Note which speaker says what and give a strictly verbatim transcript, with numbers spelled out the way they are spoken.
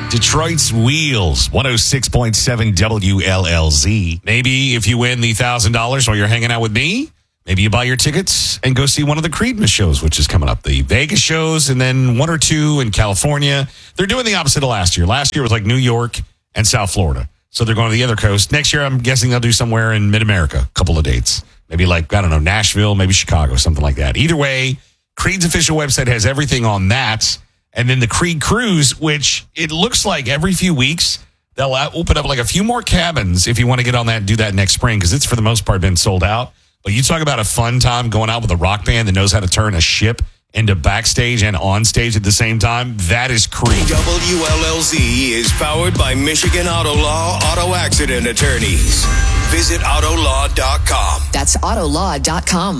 Speaker 1: Detroit's Wheels, one oh six point seven W L L Z. Maybe if you win the one thousand dollars while you're hanging out with me, maybe you buy your tickets and go see one of the Creedence shows, which is coming up. The Vegas shows and then one or two in California. They're doing the opposite of last year. Last year was like New York and South Florida. So they're going to the other coast. Next year, I'm guessing they'll do somewhere in Mid-America, a couple of dates. Maybe like, I don't know, Nashville, maybe Chicago, something like that. Either way, Creed's official website has everything on that. And then the Creed Cruise, which it looks like every few weeks, they'll open up like a few more cabins if you want to get on that and do that next spring, because it's for the most part been sold out. But you talk about a fun time going out with a rock band that knows how to turn a ship into backstage and on stage at the same time. That is Creed.
Speaker 2: W L L Z is powered by Michigan Auto Law Auto Accident Attorneys. Visit auto law dot com.
Speaker 3: That's auto law dot com.